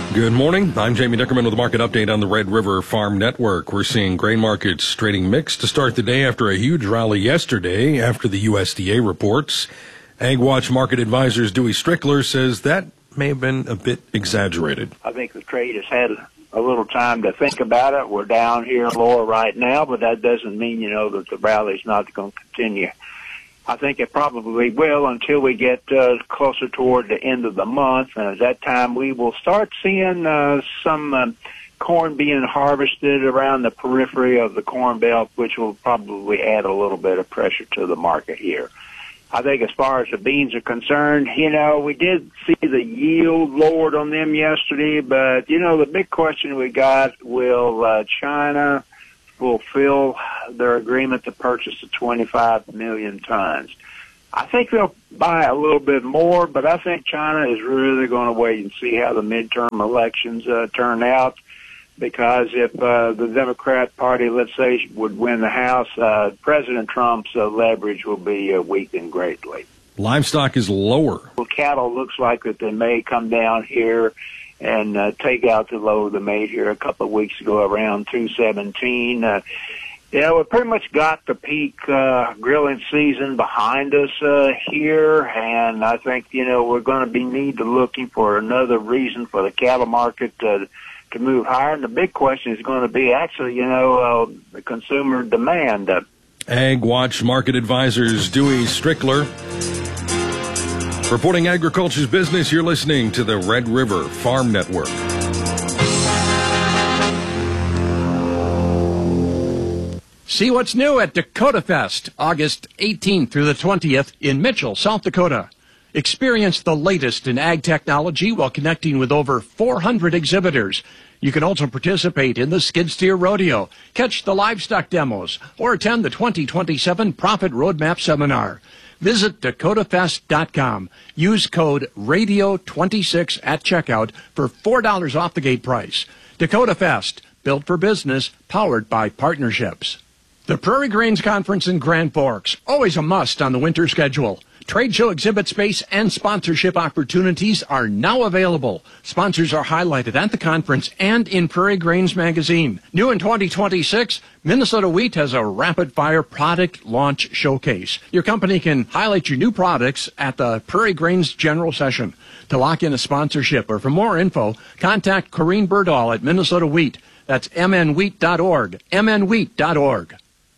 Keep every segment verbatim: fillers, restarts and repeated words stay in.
Good morning. I'm Jamie Dickerman with a market update on the Red River Farm Network. We're seeing grain markets trading mixed to start the day after a huge rally yesterday after the U S D A reports. AgWatch market advisors Dewey Strickler says that may have been a bit exaggerated. I think the trade has had a little time to think about it. We're down here lower right now, but that doesn't mean, you know, that the rally's not going to continue. I think it probably will until we get uh, closer toward the end of the month. And at that time, we will start seeing uh, some uh, corn being harvested around the periphery of the Corn Belt, which will probably add a little bit of pressure to the market here. I think as far as the beans are concerned, you know, we did see the yield lowered on them yesterday, but, you know, the big question we got, will uh, China fulfill their agreement to purchase the twenty-five million tons? I think they'll buy a little bit more, but I think China is really going to wait and see how the midterm elections uh, turn out, because if uh, the Democrat Party, let's say, would win the House, uh, President Trump's uh, leverage will be uh, weakened greatly. Livestock is lower. Well, cattle looks like that they may come down here and uh, take out the low they made here a couple of weeks ago around two seventeen. Uh, yeah, we pretty much got the peak uh, grilling season behind us uh, here, and I think, you know, we're going to be need to looking for another reason for the cattle market uh, to move higher. And the big question is going to be actually, you know, uh, the consumer demand. Uh, AgWatch market advisors Dewey Strickler. Reporting agriculture's business, you're listening to the Red River Farm Network. See what's new at Dakota Fest, August eighteenth through the twentieth in Mitchell, South Dakota. Experience the latest in ag technology while connecting with over four hundred exhibitors. You can also participate in the Skid Steer Rodeo, catch the livestock demos, or attend the twenty twenty-seven Profit Roadmap Seminar. Visit dakota fest dot com. Use code radio twenty-six at checkout for four dollars off the gate price. Dakota Fest, built for business, powered by partnerships. The Prairie Grains Conference in Grand Forks, always a must on the winter schedule. Trade show exhibit space and sponsorship opportunities are now available. Sponsors are highlighted at the conference and in Prairie Grains magazine. New in twenty twenty-six, Minnesota Wheat has a rapid-fire product launch showcase. Your company can highlight your new products at the Prairie Grains General Session. To lock in a sponsorship or for more info, contact Corrine Berdahl at Minnesota Wheat. That's m n wheat dot org, m n wheat dot org.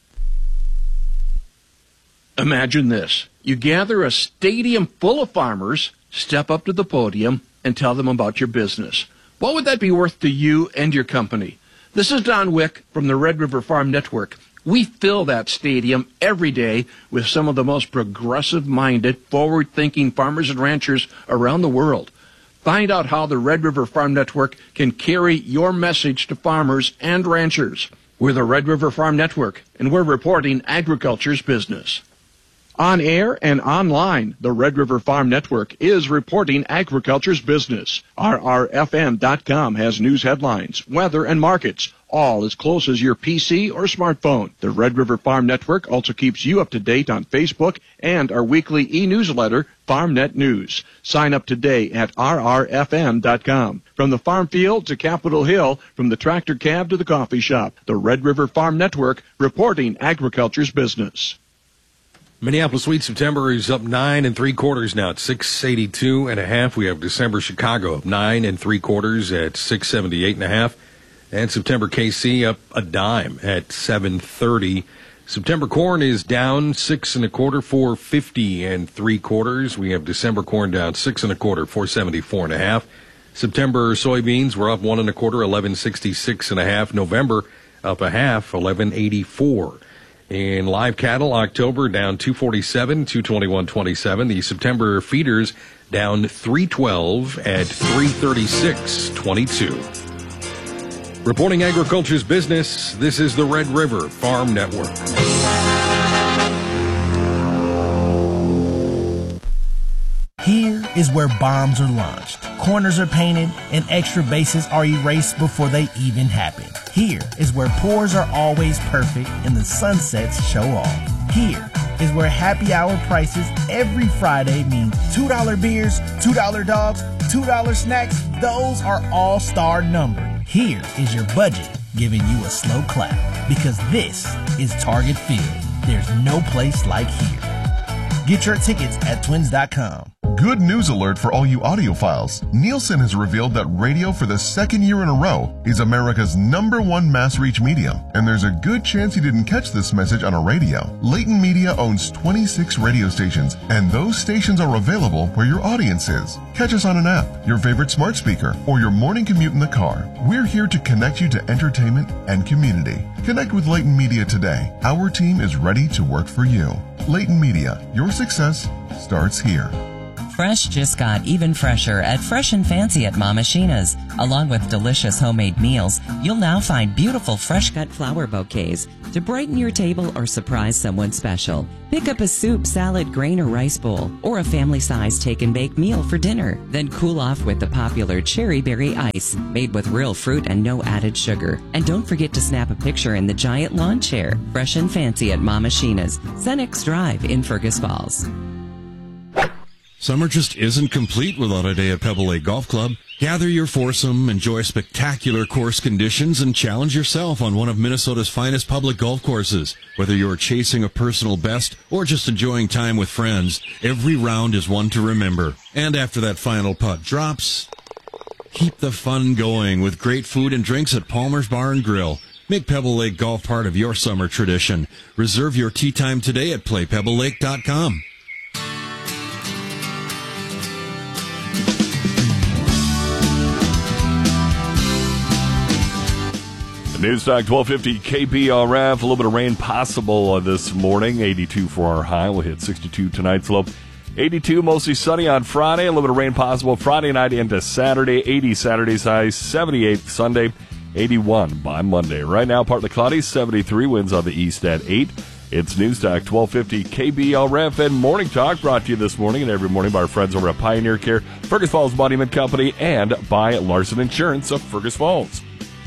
Imagine this. You gather a stadium full of farmers, step up to the podium, and tell them about your business. What would that be worth to you and your company? This is Don Wick from the Red River Farm Network. We fill that stadium every day with some of the most progressive-minded, forward-thinking farmers and ranchers around the world. Find out how the Red River Farm Network can carry your message to farmers and ranchers. We're the Red River Farm Network, and we're reporting agriculture's business. On air and online, the Red River Farm Network is reporting agriculture's business. R R F M dot com has news headlines, weather, and markets, all as close as your P C or smartphone. The Red River Farm Network also keeps you up to date on Facebook and our weekly e-newsletter, FarmNet News. Sign up today at R R F M dot com. From the farm field to Capitol Hill, from the tractor cab to the coffee shop, the Red River Farm Network reporting agriculture's business. Minneapolis wheat September is up nine and three quarters now at six eighty-two and a half. We have December Chicago up nine and three quarters at six seventy-eight and a half. And September K C up a dime at seven thirty. September corn is down six and a quarter, four fifty and three quarters. We have December corn down six and a quarter, four seventy-four and a half. September soybeans were up one and a quarter, eleven sixty-six and a half. November up a half, eleven eighty-four. In live cattle, October down two forty-seven, two twenty-one twenty-seven. The September feeders down three twelve at three thirty-six twenty-two. Reporting agriculture's business, this is the Red River Farm Network. Here is where bombs are launched, corners are painted, and extra bases are erased before they even happen. Here is where pours are always perfect and the sunsets show off. Here, is where happy hour prices every Friday means two dollar beers, two dollar dogs, two dollar snacks. Those are all star numbered. Here is your budget giving you a slow clap, because this is Target Field. There's no place like here. Get your tickets at twins dot com. Good news alert for all you audiophiles. Nielsen has revealed that radio for the second year in a row is America's number one mass reach medium, and there's a good chance you didn't catch this message on a radio. Leighton Media owns twenty-six radio stations, and those stations are available where your audience is. Catch us on an app, your favorite smart speaker, or your morning commute in the car. We're here to connect you to entertainment and community. Connect with Leighton Media today. Our team is ready to work for you. Leighton Media, your success starts here. Fresh just got even fresher at Fresh and Fancy at Mama Sheena's. Along with delicious homemade meals, you'll now find beautiful fresh-cut flower bouquets to brighten your table or surprise someone special. Pick up a soup, salad, grain, or rice bowl, or a family-size take-and-bake meal for dinner. Then cool off with the popular Cherry Berry Ice, made with real fruit and no added sugar. And don't forget to snap a picture in the giant lawn chair. Fresh and Fancy at Mama Sheena's, Senex Drive in Fergus Falls. Summer just isn't complete without a day at Pebble Lake Golf Club. Gather your foursome, enjoy spectacular course conditions, and challenge yourself on one of Minnesota's finest public golf courses. Whether you're chasing a personal best or just enjoying time with friends, every round is one to remember. And after that final putt drops, keep the fun going with great food and drinks at Palmer's Bar and Grill. Make Pebble Lake Golf part of your summer tradition. Reserve your tee time today at play pebble lake dot com. Newstalk twelve fifty K B R F. A little bit of rain possible uh, this morning. eighty-two for our high. We'll hit sixty-two tonight's low. eighty-two, mostly sunny on Friday. A little bit of rain possible Friday night into Saturday. eighty Saturday's high. seventy-eight Sunday. eighty-one by Monday. Right now, partly cloudy. seventy-three, winds on the east at eight. It's Newstalk twelve fifty K B R F and Morning Talk, brought to you this morning and every morning by our friends over at Pioneer Care, Fergus Falls Embodiment Company, and by Larson Insurance of Fergus Falls.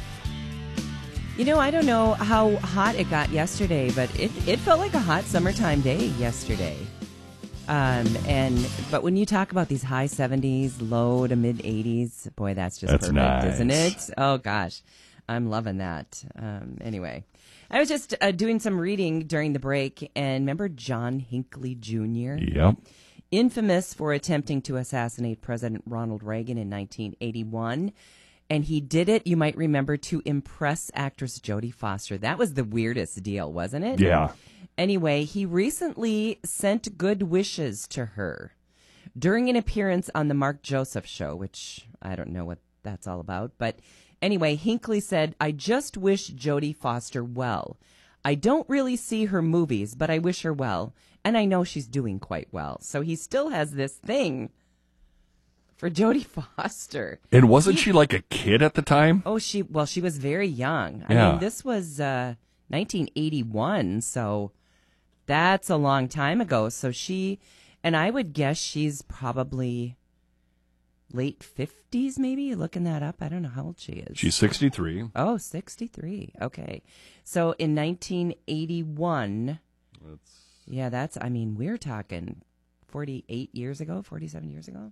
You know, I don't know how hot it got yesterday, but it, it felt like a hot summertime day yesterday. Um, and but when you talk about these high seventies, low to mid eighties, boy, that's just that's perfect, nice. Isn't it? Oh, gosh. I'm loving that. Um, anyway, I was just uh, doing some reading during the break, and remember John Hinckley Junior? Yep. Infamous for attempting to assassinate President Ronald Reagan in nineteen eighty-one. And he did it, you might remember, to impress actress Jodie Foster. That was the weirdest deal, wasn't it? Yeah. Anyway, he recently sent good wishes to her during an appearance on the Mark Joseph Show, which I don't know what that's all about. But anyway, Hinckley said, "I just wish Jodie Foster well. I don't really see her movies, but I wish her well. And I know she's doing quite well." So he still has this thing for Jodie Foster. And wasn't he, she like a kid at the time? Oh, she, well, she was very young. Yeah. I mean, this was uh, nineteen eighty-one, so that's a long time ago. So she, and I would guess she's probably late fifties, maybe? Looking that up. I don't know how old she is. She's sixty-three. Oh, sixty-three. Okay. So in nineteen eighty-one, That's... yeah, that's, I mean, we're talking forty-eight years ago, forty-seven years ago.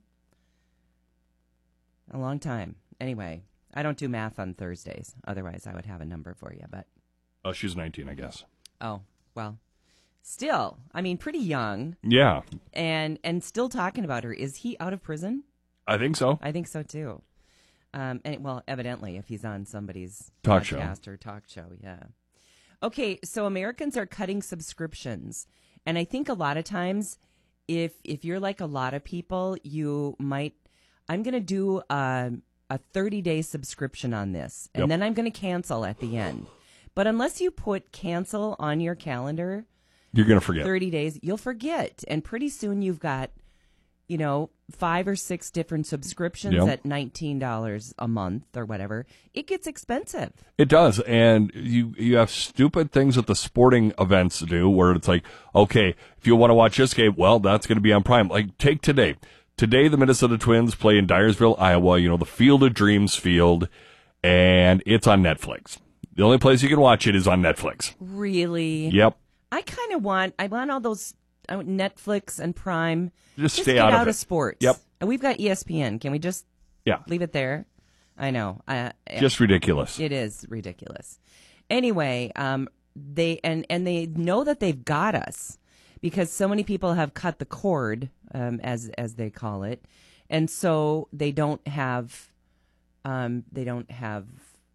A long time. Anyway, I don't do math on Thursdays. Otherwise, I would have a number for you. But Oh, she's nineteen, I guess. oh, well, still, I mean, pretty young. Yeah. And and still talking about her. Is he out of prison? I think so. I think so too. Um, and well, evidently, if he's on somebody's Talk show. podcast or talk show, yeah. Okay, so Americans are cutting subscriptions, and I think a lot of times, if if you're like a lot of people, you might. I'm going to do a, a thirty-day subscription on this, and Yep. then I'm going to cancel at the end. But unless you put cancel on your calendar, You're going to forget. thirty days, you'll forget. And pretty soon you've got, you know, five or six different subscriptions Yep. at nineteen dollars a month or whatever. It gets expensive. It does, and you you have stupid things that the sporting events do where it's like, okay, if you want to watch this game, well, that's going to be on Prime. Like, take today. Today, the Minnesota Twins play in Dyersville, Iowa, you know, the Field of Dreams field, and it's on Netflix. The only place you can watch it is on Netflix. Really? Yep. I kind of want, I want all those uh, Netflix and Prime. Just, just stay get out, out of, of it. sports. Yep. And we've got E S P N. Can we just yeah. leave it there? I know. Uh, just ridiculous. It is ridiculous. Anyway, um, they and, and they know that they've got us because so many people have cut the cord, um, as as they call it, and so they don't have, um, they don't have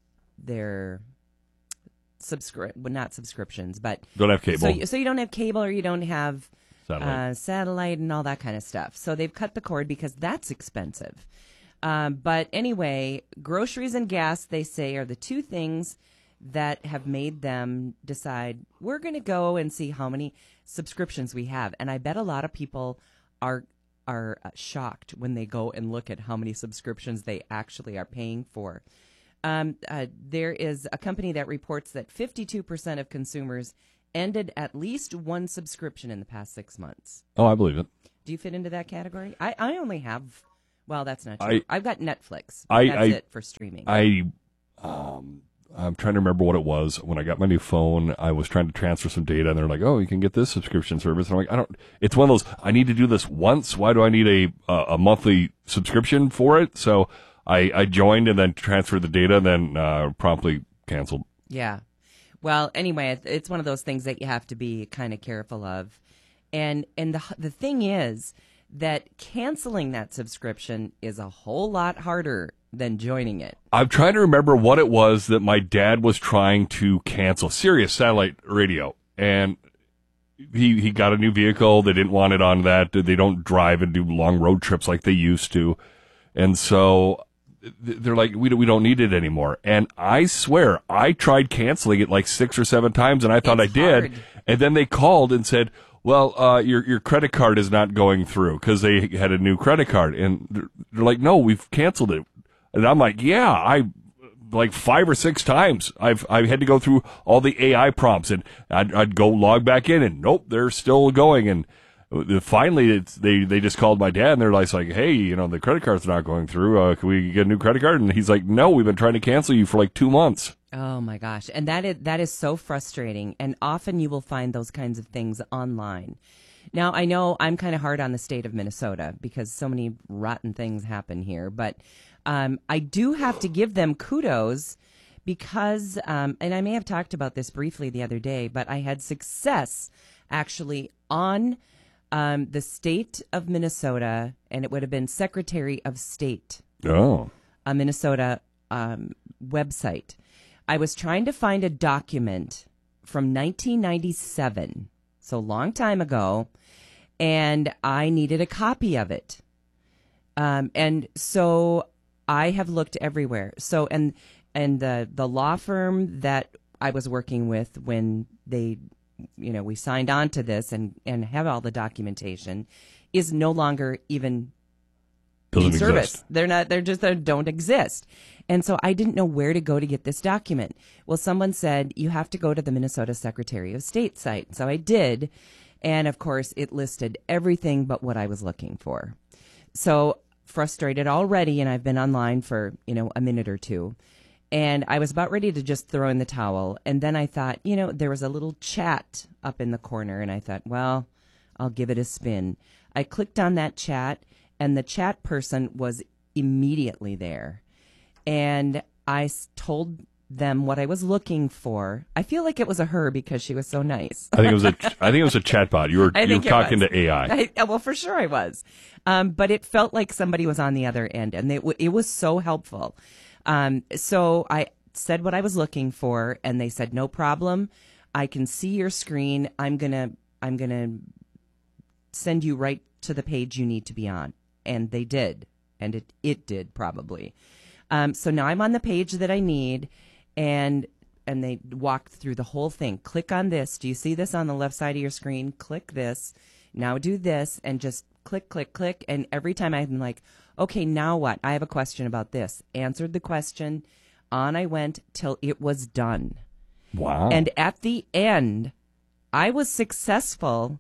their subscri- well, not subscriptions, but don't have cable. So you, so you don't have cable or you don't have satellite. Uh, satellite and all that kind of stuff. So they've cut the cord because that's expensive. Um, but anyway, groceries and gas, they say, are the two things that have made them decide we're going to go and see how many subscriptions we have. And I bet a lot of people are are uh, shocked when they go and look at how many subscriptions they actually are paying for. Um, uh, there is a company that reports that fifty-two percent of consumers ended at least one subscription in the past six months. Oh, I believe it. Do you fit into that category? I, I only have, well, that's not true. I, I've got Netflix. I, That's I, it for streaming. I, um, I'm trying to remember what it was. When I got my new phone, I was trying to transfer some data, and they're like, oh, you can get this subscription service. And I'm like, I don't, it's one of those, I need to do this once. Why do I need a uh, a monthly subscription for it? So I, I joined and then transferred the data and then uh, promptly canceled. Yeah. Well, anyway, it's one of those things that you have to be kind of careful of. And and the the thing is that canceling that subscription is a whole lot harder than joining it. I'm trying to remember what it was that my dad was trying to cancel. Sirius satellite radio. And he he got a new vehicle. They didn't want it on that. They don't drive and do long road trips like they used to. And so they're like, we don't, we don't need it anymore. And I swear, I tried canceling it like six or seven times, and I thought it's I did. Hard. And then they called and said, well, uh, your your credit card is not going through because they had a new credit card. And they're, they're like, no, we've canceled it. And I'm like, yeah, I like five or six times. I've I had to go through all the A I prompts, and I'd, I'd go log back in, and nope, they're still going. And finally, it's, they, they just called my dad, and they're like, hey, you know, the credit card's not going through. Uh, can we get a new credit card? And he's like, no, we've been trying to cancel you for like two months. Oh, my gosh. And that is, that is so frustrating. And often you will find those kinds of things online. Now, I know I'm kind of hard on the state of Minnesota because so many rotten things happen here. But um, I do have to give them kudos because, um, and I may have talked about this briefly the other day, but I had success actually on Um, the state of Minnesota, and it would have been Secretary of State, oh, a Minnesota um, website. I was trying to find a document from nineteen ninety-seven, so a long time ago, and I needed a copy of it. Um, and so I have looked everywhere. So and and the the law firm that I was working with when they. you know, we signed on to this and, and have all the documentation is no longer even Doesn't in service. Exist. They're not, they're just, they don't exist. And so I didn't know where to go to get this document. Well, someone said, you have to go to the Minnesota Secretary of State site. So I did. And of course it listed everything but what I was looking for. So frustrated already. And I've been online for, you know, a minute or two. And I was about ready to just throw in the towel. And then I thought, you know, there was a little chat up in the corner. And I thought, well, I'll give it a spin. I clicked on that chat, and the chat person was immediately there. And I s- told them what I was looking for. I feel like it was a her because she was so nice. I think it was a I think it was a chatbot. You were I you think were it talking was. to A I. I, well, for sure I was. Um, but it felt like somebody was on the other end, and it, w- it was so helpful. Um, so I said what I was looking for, and they said, no problem. I can see your screen. I'm going to, I'm going to send you right to the page you need to be on. And they did. And it, it did probably. Um, so now I'm on the page that I need, and, and they walked through the whole thing. Click on this. Do you see this on the left side of your screen? Click this. Now do this, and just click, click, click. And every time I'm like, okay, now what? I have a question about this. Answered the question. On I went till it was done. Wow. And at the end, I was successful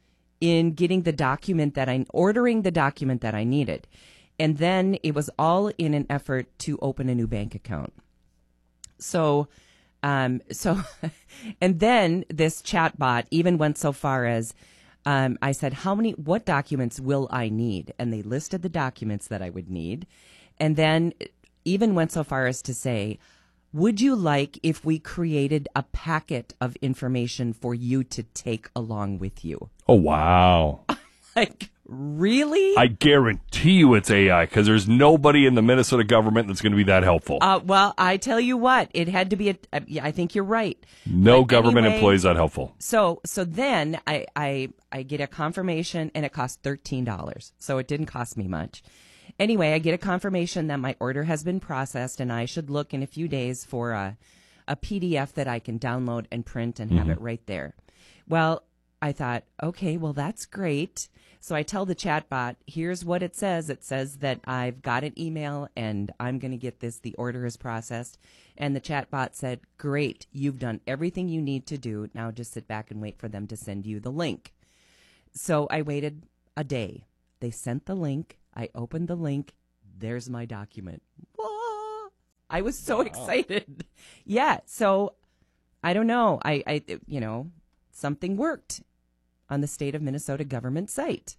in getting the document that I, ordering the document that I needed. And then it was all in an effort to open a new bank account. So Um, so, and then this chatbot even went so far as um, I said, how many, what documents will I need? And they listed the documents that I would need. And then even went so far as to say, would you like if we created a packet of information for you to take along with you? Oh, wow. Like, really? I guarantee you it's A I, because there's nobody in the Minnesota government that's going to be that helpful. Uh, well, I tell you what, it had to be a, uh, yeah, I think you're right. No But government anyway, employee is that helpful. So, so then I, I, I get a confirmation, and it cost thirteen dollars. So it didn't cost me much. Anyway, I get a confirmation that my order has been processed, and I should look in a few days for a, a P D F that I can download and print and have Mhm. it right there. Well, I thought, okay, well, that's great. So I tell the chatbot, here's what it says. It says that I've got an email and I'm going to get this. The order is processed. And the chatbot said, great, you've done everything you need to do. Now just sit back and wait for them to send you the link. So I waited a day. They sent the link. I opened the link. There's my document. Whoa! I was so excited. Yeah. So I don't know. I, I, you know, something worked on the state of Minnesota government site.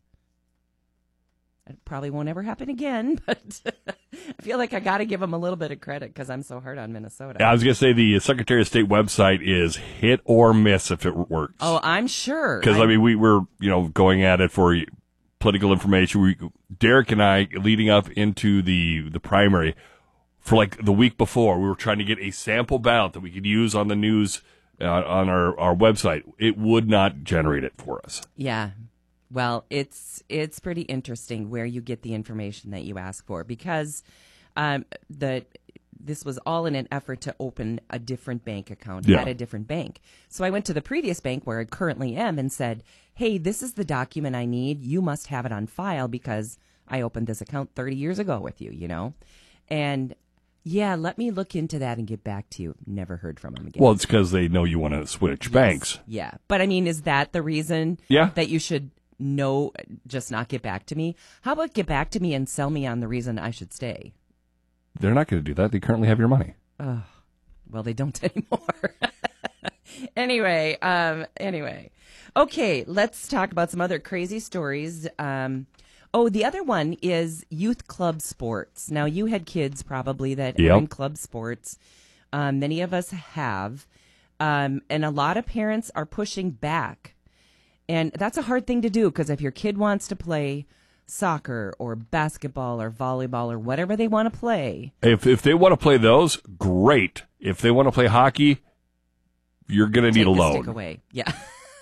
It probably won't ever happen again, but I feel like I got to give them a little bit of credit because I'm so hard on Minnesota. I was going to say the Secretary of State website is hit or miss if it works. Oh, I'm sure. Because, I mean, we were, you know, going at it for political information. We, Derek and I, leading up into the, the primary, for like the week before, we were trying to get a sample ballot that we could use on the news uh, on our, our website. It would not generate it for us. Yeah. Well, it's it's pretty interesting where you get the information that you ask for, because um, the this was all in an effort to open a different bank account Yeah. at a different bank. So I went to the previous bank where I currently am and said, hey, this is the document I need. You must have it on file because I opened this account thirty years ago with you, you know. And yeah, let me look into that and get back to you. Never heard from them again. Well, it's because they know you want to switch banks. Yeah. But I mean, is that the reason Yeah. that you should no, just not get back to me? How about get back to me and sell me on the reason I should stay? They're not going to do that. They currently have your money. Oh, well, they don't anymore. anyway, um, anyway. Okay, let's talk about some other crazy stories. Um, oh, the other one is youth club sports. Now, you had kids probably that Yep. are in club sports. Um, many of us have. Um, and a lot of parents are pushing back. And that's a hard thing to do, because if your kid wants to play soccer or basketball or volleyball or whatever they want to play. If if they want to play those, great. If they want to play hockey, you're going to need a Take the loan. stick away. Yeah.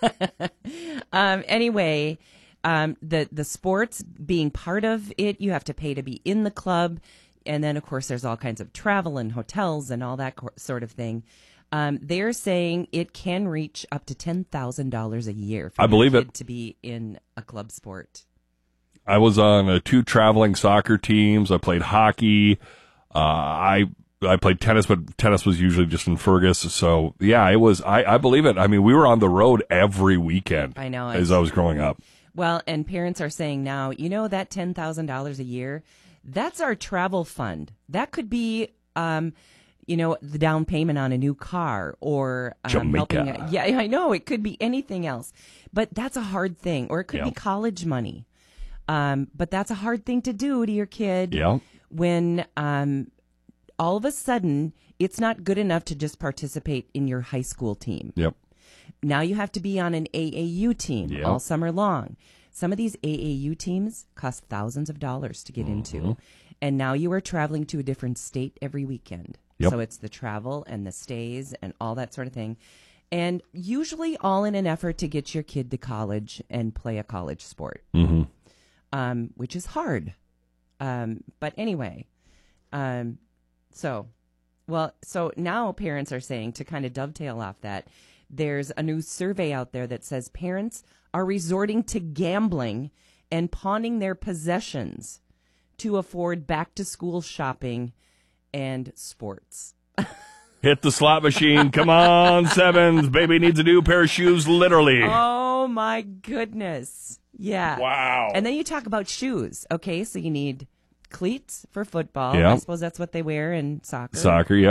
um, anyway, um, the, the sports being part of it, you have to pay to be in the club. And then, of course, there's all kinds of travel and hotels and all that co- sort of thing. Um, they're saying it can reach up to ten thousand dollars a year for I believe your kid it. to be in a club sport. I was on uh, two traveling soccer teams. I played hockey. Uh, I I played tennis, but tennis was usually just in Fergus. So, yeah, it was. I, I believe it. I mean, we were on the road every weekend. I know. As I was growing up. Well, and parents are saying now, you know, that ten thousand dollars a year, that's our travel fund. That could be, um, you know, the down payment on a new car or um, Jamaica. helping. Yeah, I know. It could be anything else. But that's a hard thing. Or it could be Yep. college money. Um, but that's a hard thing to do to your kid Yeah. when um, all of a sudden it's not good enough to just participate in your high school team. Yep. Now you have to be on an A A U team Yep. all summer long. Some of these A A U teams cost thousands of dollars to get Mm-hmm. into. And now you are traveling to a different state every weekend. Yep. So it's the travel and the stays and all that sort of thing. And usually all in an effort to get your kid to college and play a college sport, Mm-hmm. um, which is hard. Um, but anyway, um, so, well, so now parents are saying, to kind of dovetail off that, there's a new survey out there that says parents are resorting to gambling and pawning their possessions to afford back to school shopping and sports. Hit the slot machine. Come on, Sevens. Baby needs a new pair of shoes, literally. Oh, my goodness. Yeah. Wow. And then you talk about shoes. Okay, so you need cleats for football. Yeah. I suppose that's what they wear in soccer. Soccer, yep.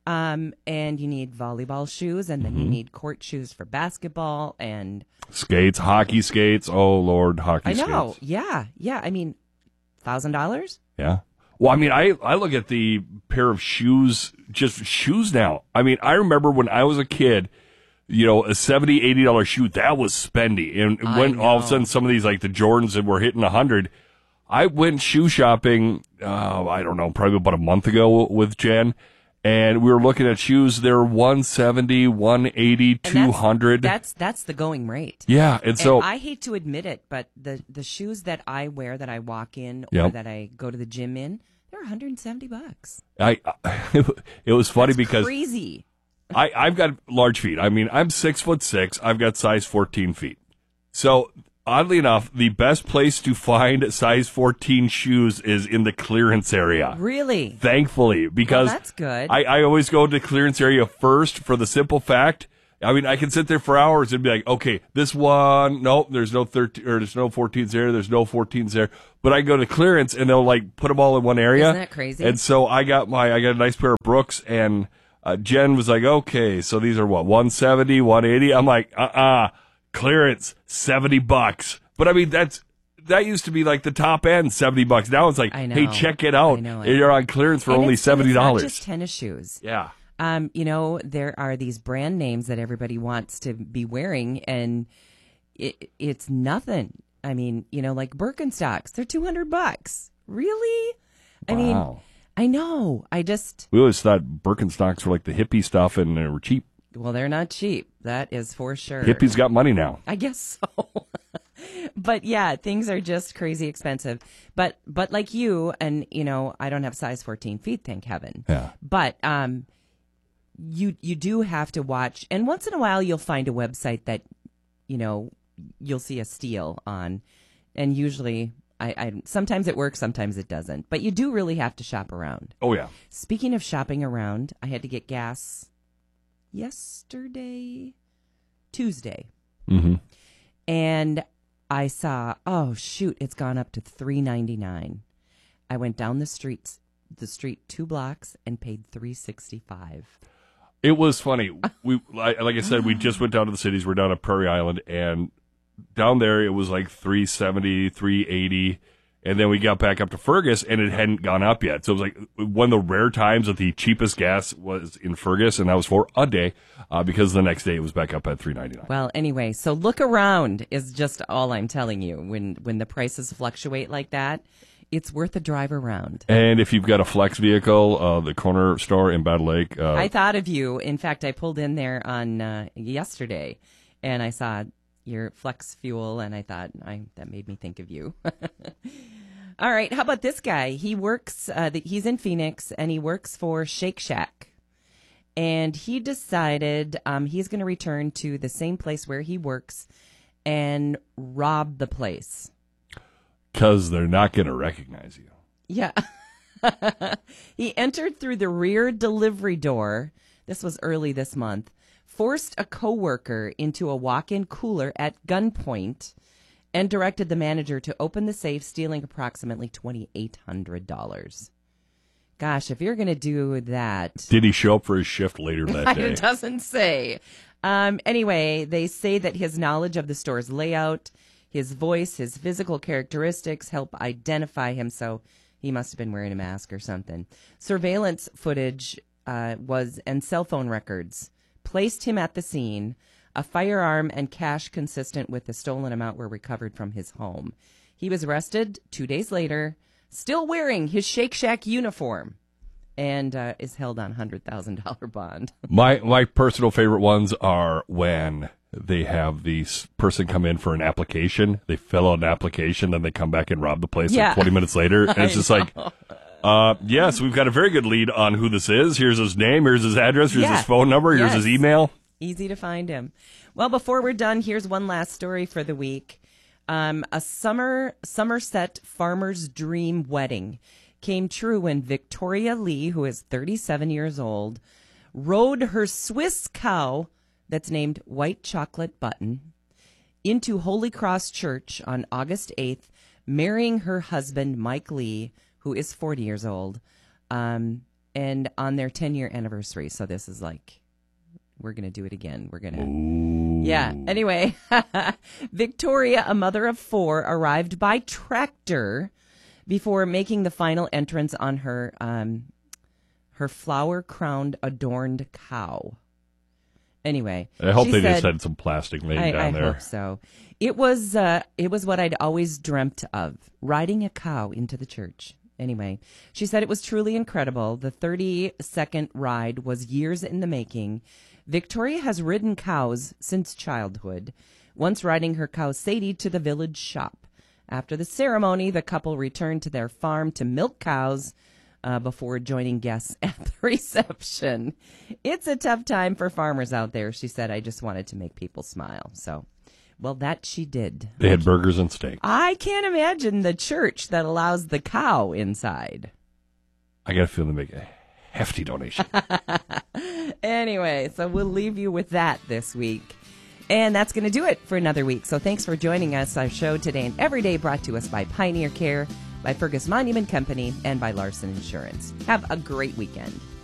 Um, and you need volleyball shoes, and then Mm-hmm. you need court shoes for basketball and Skates, hockey skates. Oh, Lord, hockey I know. skates. Yeah. Yeah. I mean, thousand dollars? Yeah. Well, I mean, I, I look at the pair of shoes, just shoes now. I mean, I remember when I was a kid, you know, a seventy dollars, eighty dollars shoe, that was spendy. And I when all of a know. sudden some of these, like the Jordans that were hitting one hundred, I went shoe shopping, uh, I don't know, probably about a month ago with Jen. And we were looking at shoes. They're one seventy, one eighty, And two hundred. That's, that's that's the going rate. Yeah, and so and I hate to admit it, but the the shoes that I wear, that I walk in, or Yep. that I go to the gym in, they're one hundred seventy bucks. I it was funny That's because crazy. I, I've got large feet. I mean, I'm six foot six. I've got size fourteen feet. So oddly enough, the best place to find size fourteen shoes is in the clearance area. Really? Thankfully, because Well, that's good. I, I always go to clearance area first for the simple fact. I mean, I can sit there for hours and be like, okay, this one, nope, there's no thirteen or there's no fourteens there, there's no fourteens there. But I go to clearance and they'll like put them all in one area. Isn't that crazy? And so I got my, I got a nice pair of Brooks, and uh, Jen was like, okay, so these are what, one seventy, one eighty? I'm like, uh-uh, clearance, seventy bucks. But I mean, that's, that used to be like the top end, seventy bucks. Now it's like, I know. hey, check it out. I know it. You're on clearance for And only it's- seventy dollars. It's not just tennis shoes. Yeah. Um, you know, there are these brand names that everybody wants to be wearing, and it, it's nothing. I mean, you know, like Birkenstocks, they're two hundred bucks. Really? I mean, Wow. I know. I just, We always thought Birkenstocks were like the hippie stuff and they were cheap. well, they're not cheap. That is for sure. Hippies got money now. I guess so. But yeah, things are just crazy expensive. But but like you, and you know, I don't have size fourteen feet, thank heaven. Yeah. But um, you you do have to watch, and once in a while you'll find a website that, you know, you'll see a steal on, and usually I, I sometimes it works, sometimes it doesn't. But you do really have to shop around. Oh, yeah. Speaking of shopping around, I had to get gas yesterday, Tuesday. Mm-hmm. And I saw, oh shoot, it's gone up to three ninety-nine. I went down the streets, the street two blocks, and paid three sixty-five. It was funny. We like, like I said, we just went down to the cities. We're down at Prairie Island, and down there it was like three seventy, three eighty, and then we got back up to Fergus, and it hadn't gone up yet. So it was like one of the rare times that the cheapest gas was in Fergus, and that was for a day, uh, because the next day it was back up at three ninety-nine. Well, anyway, so look around is just all I'm telling you. When when the prices fluctuate like that, it's worth a drive around. And if you've got a flex vehicle, uh, the corner store in Battle Lake. Uh, I thought of you. In fact, I pulled in there on uh, yesterday, and I saw your Flex Fuel, and I thought I, that made me think of you. All right, how about this guy? He works. Uh, the, he's in Phoenix, and he works for Shake Shack. And he decided um, he's going to return to the same place where he works and rob the place. Because they're not going to recognize you. Yeah. He entered through the rear delivery door. This was early this month. Forced a coworker into a walk-in cooler at gunpoint and directed the manager to open the safe, stealing approximately twenty-eight hundred dollars. Gosh, if you're going to do that. Did he show up for his shift later that day? It doesn't say. Um, anyway, they say that his knowledge of the store's layout, his voice, his physical characteristics help identify him, so he must have been wearing a mask or something. Surveillance footage uh, was and cell phone records placed him at the scene. A firearm and cash consistent with the stolen amount were recovered from his home. He was arrested two days later, still wearing his Shake Shack uniform, and uh, is held on a one hundred thousand dollars bond. My my personal favorite ones are when they have the s- person come in for an application. They fill out an application, then they come back and rob the place Yeah. like twenty minutes later. And it's I just know. like, uh, yes, we've got a very good lead on who this is. Here's his name. Here's his address. Here's Yeah. his phone number. Here's Yes. his email. Easy to find him. Well, before we're done, here's one last story for the week. Um, a summer Somerset farmer's dream wedding came true when Victoria Lee, who is thirty-seven years old, rode her Swiss cow that's named White Chocolate Button into Holy Cross Church on August eighth, marrying her husband, Mike Lee, who is forty years old. Um, and on their ten-year anniversary. So this is like, we're going to do it again. We're going to, yeah. Anyway, Victoria, a mother of four, arrived by tractor before making the final entrance on her um, her flower-crowned, adorned cow. Anyway, I hope they said, just had some plastic made I, down I there. I hope so. It was uh, it was what I'd always dreamt of, riding a cow into the church. Anyway, she said it was truly incredible. The thirty-second ride was years in the making. Victoria has ridden cows since childhood, once riding her cow Sadie to the village shop. After the ceremony, the couple returned to their farm to milk cows uh, before joining guests at the reception. It's a tough time for farmers out there, she said. I just wanted to make people smile. So, well, that she did. They had burgers and steak. I can't imagine the church that allows the cow inside. I got a feeling they make a hefty donation. Anyway, so we'll leave you with that this week. And that's going to do it for another week. So thanks for joining us. Our show today and every day brought to us by Pioneer Care, by Fergus Monument Company, and by Larson Insurance. Have a great weekend.